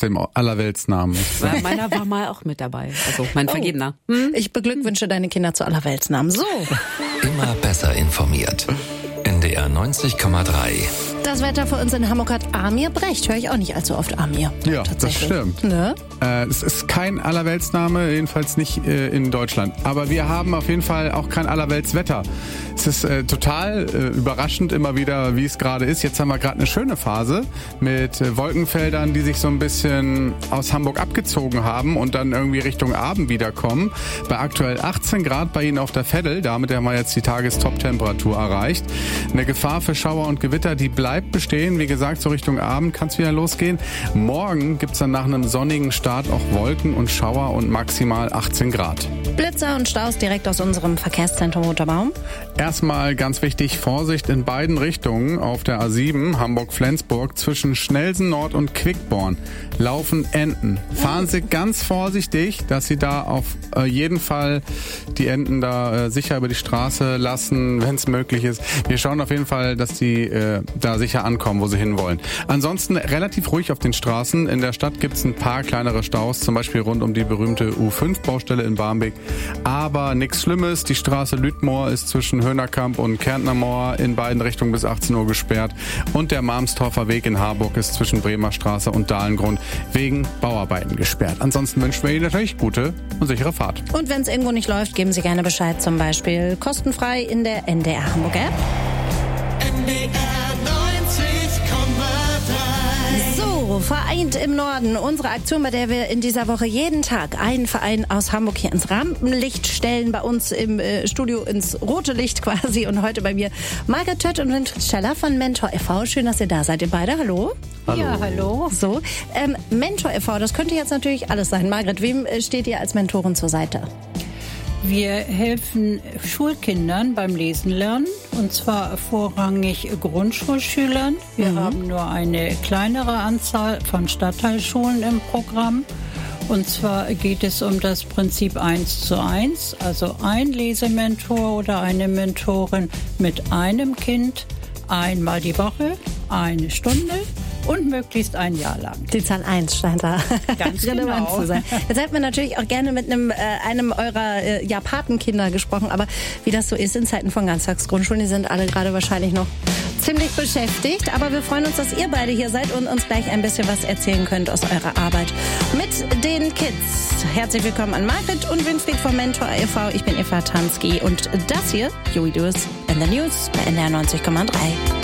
dem Allerweltsnamen. Meiner war mal auch mit dabei, also mein Vergebener. Ich beglückwünsche deine Kinder zu Allerweltsnamen. So. Immer besser informiert. NDR 90,3. Das Wetter für uns in Hamburg hat Amir Brecht. Höre ich auch nicht allzu oft Amir. Ja, das stimmt. Ne? Es ist kein Allerweltsname, jedenfalls nicht in Deutschland. Aber wir haben auf jeden Fall auch kein Allerweltswetter. Es ist total überraschend immer wieder, wie es gerade ist. Jetzt haben wir gerade eine schöne Phase mit Wolkenfeldern, die sich so ein bisschen aus Hamburg abgezogen haben und dann irgendwie Richtung Abend wiederkommen. Bei aktuell 18 Grad bei Ihnen auf der Veddel. Damit haben wir jetzt die Tagestop-Temperatur erreicht. Eine Gefahr für Schauer und Gewitter, die bleibt bestehen. Wie gesagt, so Richtung Abend kann es wieder losgehen. Morgen gibt es dann nach einem sonnigen Start auch Wolken und Schauer und maximal 18 Grad. Blitzer und Staus direkt aus unserem Verkehrszentrum Roterbaum. Erstmal ganz wichtig, Vorsicht in beiden Richtungen auf der A7 Hamburg-Flensburg zwischen Schnelsen Nord und Quickborn laufen Enten. Fahren Sie ganz vorsichtig, dass Sie da auf jeden Fall die Enten da sicher über die Straße lassen, wenn es möglich ist. Wir schauen auf jeden Fall, dass die da sicher ankommen, wo sie hinwollen. Ansonsten relativ ruhig auf den Straßen. In der Stadt gibt es ein paar kleinere Staus, zum Beispiel rund um die berühmte U5-Baustelle in Barmbek. Aber nichts Schlimmes. Die Straße Lütmoor ist zwischen Höhnerkamp und Kärntner Moor in beiden Richtungen bis 18 Uhr gesperrt. Und der Malmstorfer Weg in Harburg ist zwischen Bremer Straße und Dahlengrund wegen Bauarbeiten gesperrt. Ansonsten wünschen wir Ihnen natürlich gute und sichere Fahrt. Und wenn es irgendwo nicht läuft, geben Sie gerne Bescheid, zum Beispiel kostenfrei in der NDR Hamburg App. NDR 90,3. So, vereint im Norden. Unsere Aktion, bei der wir in dieser Woche jeden Tag einen Verein aus Hamburg hier ins Rampenlicht stellen, bei uns im Studio ins rote Licht quasi. Und heute bei mir Margret Tött und Winfried Scheller von Mentor e.V. Schön, dass ihr da seid, ihr beide. Hallo. Hallo. Ja, hallo. So, Mentor e.V., das könnte jetzt natürlich alles sein. Margret, wem steht ihr als Mentorin zur Seite? Wir helfen Schulkindern beim Lesen lernen, und zwar vorrangig Grundschulschülern. Wir haben nur eine kleinere Anzahl von Stadtteilschulen im Programm. Und zwar geht es um das Prinzip 1:1, also ein Lesementor oder eine Mentorin mit einem Kind einmal die Woche, eine Stunde. Und möglichst ein Jahr lang. Die Zahl 1 scheint da ganz relevant genau zu sein. Jetzt hätten wir natürlich auch gerne mit einem eurer Patenkinder gesprochen, aber wie das so ist in Zeiten von Ganztagsgrundschulen, die sind alle gerade wahrscheinlich noch ziemlich beschäftigt. Aber wir freuen uns, dass ihr beide hier seid und uns gleich ein bisschen was erzählen könnt aus eurer Arbeit mit den Kids. Herzlich willkommen an Margret und Winfried vom Mentor e.V. Ich bin Eva Tansky und das hier, You We Do It in the News bei NDR 90,3.